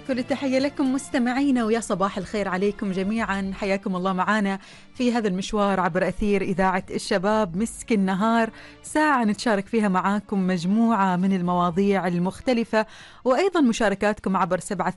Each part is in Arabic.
كل التحية لكم مستمعينا، ويا صباح الخير عليكم جميعا. حياكم الله معنا في هذا المشوار عبر أثير إذاعة الشباب. مسك النهار ساعة نتشارك فيها معاكم مجموعة من المواضيع المختلفة، وأيضا مشاركاتكم عبر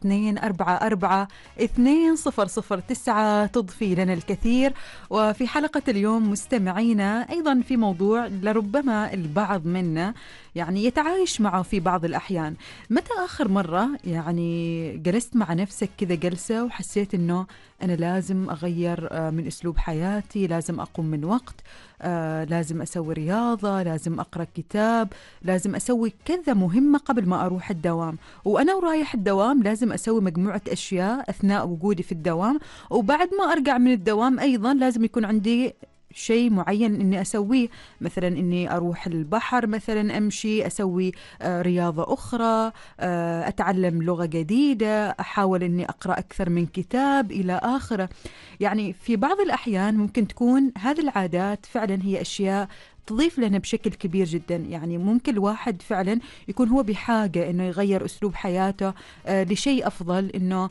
7244 2009 تضفي لنا الكثير. وفي حلقة اليوم مستمعينا أيضا في موضوع لربما البعض منا يعني يتعايش معه في بعض الأحيان. متى آخر مرة يعني جلست مع نفسك كذا جلسة وحسيت إنه أنا لازم أغير من أسلوب حياتي، لازم أقوم من وقت، لازم أسوي رياضة، لازم أقرأ كتاب، لازم أسوي كذا مهمة قبل ما أروح الدوام، وأنا ورايح الدوام لازم أسوي مجموعة أشياء أثناء وجودي في الدوام، وبعد ما أرجع من الدوام أيضا لازم يكون عندي شيء معين إني أسويه، مثلا إني أروح البحر، مثلا أمشي، أسوي رياضة أخرى، أتعلم لغة جديدة، أحاول إني أقرأ أكثر من كتاب إلى آخره. يعني في بعض الأحيان ممكن تكون هذه العادات فعلا هي أشياء تضيف لنا بشكل كبير جدا. يعني ممكن الواحد فعلا يكون هو بحاجة إنه يغير أسلوب حياته لشيء أفضل، إنه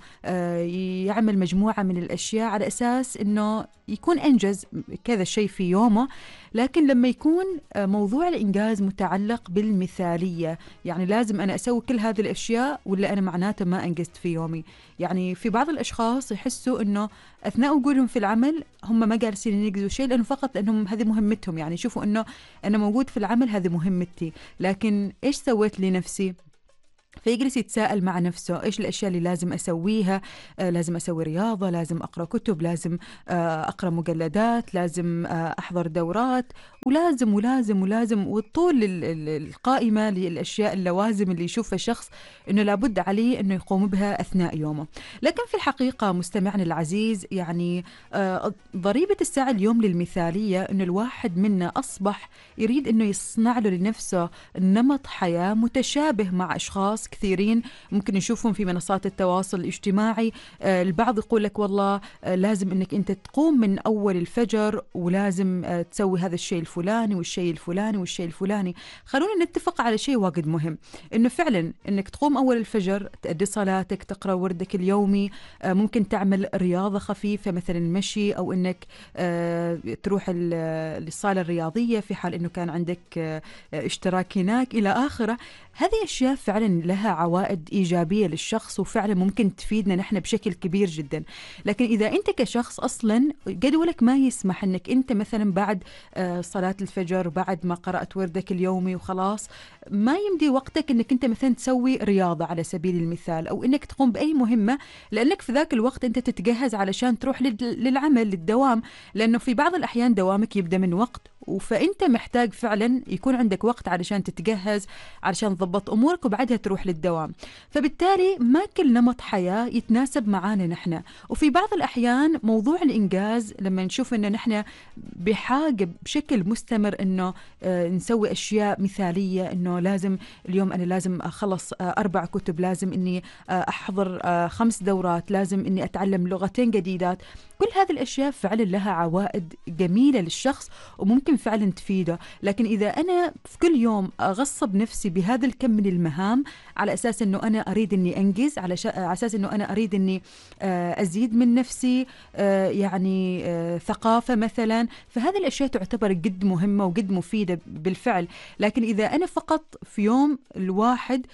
يعمل مجموعة من الأشياء على أساس إنه يكون أنجز كذا شيء في يومه. لكن لما يكون موضوع الإنجاز متعلق بالمثالية، يعني لازم أنا أسوي كل هذه الأشياء ولا أنا معناته ما أنجزت في يومي. يعني في بعض الأشخاص يحسوا إنه أثناء وجودهم في العمل هم ما جالسين ينجزوا شيء، لأنه فقط لأنهم هذه مهمتهم، يعني يشوفوا إنه أنا موجود في العمل هذه مهمتي، لكن إيش سويت لنفسي؟ فيجلس يتساءل مع نفسه إيش الأشياء اللي لازم أسويها. لازم أسوي رياضة، لازم أقرأ كتب، لازم أقرأ مجلدات، لازم أحضر دورات، ولازم ولازم ولازم، وطول القائمة للأشياء اللوازم اللي يشوفها شخص إنه لابد عليه إنه يقوم بها أثناء يومه. لكن في الحقيقة مستمعنا العزيز، يعني ضريبة الساعة اليوم للمثالية إنه الواحد منا أصبح يريد إنه يصنع له لنفسه نمط حياة متشابه مع أشخاص كثيرين ممكن نشوفهم في منصات التواصل الاجتماعي. البعض يقول لك والله لازم انك انت تقوم من اول الفجر، ولازم تسوي هذا الشيء الفلاني والشيء الفلاني والشيء الفلاني. خلونا نتفق على شيء واجد مهم، انه فعلا انك تقوم اول الفجر، تأدي صلاتك، تقرأ وردك اليومي، ممكن تعمل رياضة خفيفة مثلا مشي، او انك تروح للصالة الرياضية في حال انه كان عندك اشتراك هناك الى اخره. هذه أشياء فعلا لها عوائد إيجابية للشخص، وفعلا ممكن تفيدنا نحن بشكل كبير جدا. لكن إذا أنت كشخص أصلا جدولك ما يسمح أنك أنت مثلا بعد صلاة الفجر، بعد ما قرأت وردك اليومي وخلاص، ما يمدي وقتك أنك أنت مثلا تسوي رياضة على سبيل المثال، أو أنك تقوم بأي مهمة، لأنك في ذاك الوقت أنت تتجهز علشان تروح للعمل، للدوام، لأنه في بعض الأحيان دوامك يبدأ من وقت، فأنت محتاج فعلا يكون عندك وقت علشان تتجهز، علشان تضبط أمورك، وبعدها تروح للدوام. فبالتالي ما كل نمط حياة يتناسب معانا نحن. وفي بعض الأحيان موضوع الإنجاز لما نشوف أنه نحن بحاجة بشكل مستمر أنه نسوي أشياء مثالية، أنه لازم اليوم أنا لازم أخلص 4 كتب، لازم أني أحضر 5 دورات، لازم أني أتعلم لغتين جديدات. كل هذه الأشياء فعلا لها عوائد جميلة للشخص وممكن فعلا تفيده. لكن إذا أنا في كل يوم أغصب نفسي بهذا الكم من المهام على أساس أنه أنا أريد أني أنجز، على أساس أنه أنا أريد أني أزيد من نفسي، يعني ثقافة مثلا، فهذه الأشياء تعتبر جد مهمة وجد مفيدة بالفعل. لكن إذا أنا فقط في يوم الواحد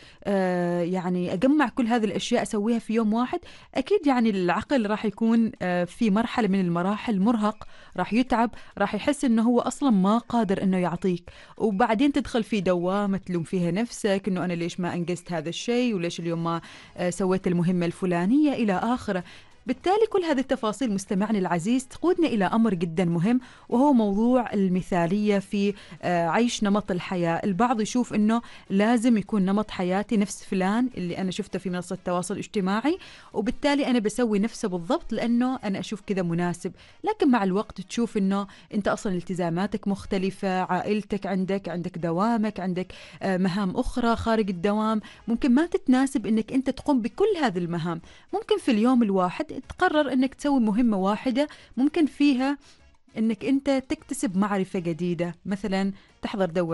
يعني أجمع كل هذه الأشياء أسويها في يوم واحد، أكيد يعني العقل راح يكون في مرحلة من المراحل مرهق، راح يتعب، راح يحس أنه هو أصلا ما قادر أنه يعطيك، وبعدين تدخل في دوامة تلوم فيها نفسك أنه أنا ليش ما أنجزت هذا الشيء، وليش اليوم ما سويت المهمة الفلانية إلى آخره. بالتالي كل هذه التفاصيل مستمعنا العزيز تقودنا إلى أمر جدا مهم، وهو موضوع المثالية في عيش نمط الحياة. البعض يشوف أنه لازم يكون نمط حياتي نفس فلان اللي أنا شفته في منصة التواصل الاجتماعي، وبالتالي أنا بسوي نفسه بالضبط لأنه أنا أشوف كذا مناسب. لكن مع الوقت تشوف أنه أنت أصلا التزاماتك مختلفة، عائلتك، عندك دوامك، عندك مهام أخرى خارج الدوام، ممكن ما تتناسب أنك أنت تقوم بكل هذه المهام. ممكن في اليوم الواحد تقرر أنك تسوي مهمة واحدة ممكن فيها أنك أنت تكتسب معرفة جديدة، مثلا تحضر دورة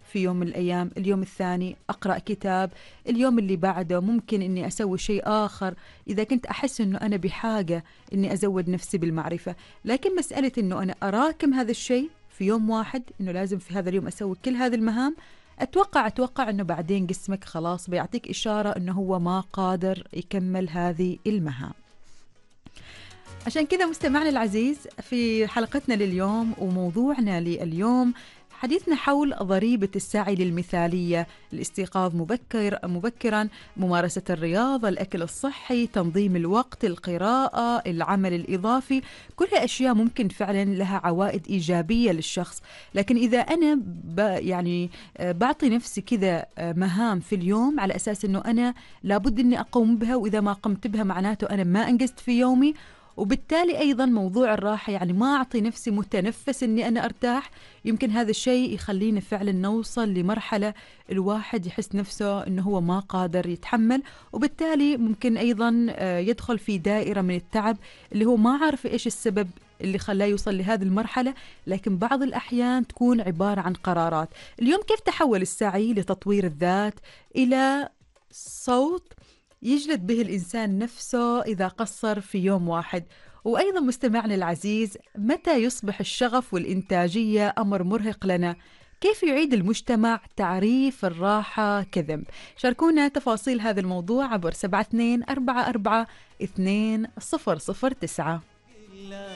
في يوم من الأيام، اليوم الثاني أقرأ كتاب، اليوم اللي بعده ممكن أني أسوي شيء آخر إذا كنت أحس أنه أنا بحاجة أني أزود نفسي بالمعرفة. لكن مسألة أنه أنا أراكم هذا الشيء في يوم واحد، أنه لازم في هذا اليوم أسوي كل هذه المهام، أتوقع أنه بعدين جسمك خلاص بيعطيك إشارة أنه هو ما قادر يكمل هذه المهام. عشان كذا مستمعنا العزيز، في حلقتنا لليوم وموضوعنا لليوم حديثنا حول ضريبة السعي للمثالية، الاستيقاظ مبكرا، ممارسة الرياضة، الأكل الصحي، تنظيم الوقت، القراءة، العمل الإضافي، كلها أشياء ممكن فعلا لها عوائد إيجابية للشخص. لكن إذا أنا بعطي نفسي كذا مهام في اليوم على أساس أنه أنا لابد أني أقوم بها، وإذا ما قمت بها معناته أنا ما أنجزت في يومي، وبالتالي أيضا موضوع الراحة، يعني ما أعطي نفسي متنفس أني أنا أرتاح، يمكن هذا الشيء يخلينا فعلا نوصل لمرحلة الواحد يحس نفسه أنه هو ما قادر يتحمل، وبالتالي ممكن أيضا يدخل في دائرة من التعب اللي هو ما عارف إيش السبب اللي خلاه يوصل لهذه المرحلة. لكن بعض الأحيان تكون عبارة عن قرارات. اليوم كيف تحول السعي لتطوير الذات إلى صوت يجلد به الإنسان نفسه إذا قصر في يوم واحد؟ وأيضا مستمعنا العزيز، متى يصبح الشغف والإنتاجية أمر مرهق لنا؟ كيف يعيد المجتمع تعريف الراحة كذنب؟ شاركونا تفاصيل هذا الموضوع عبر 7244 2009.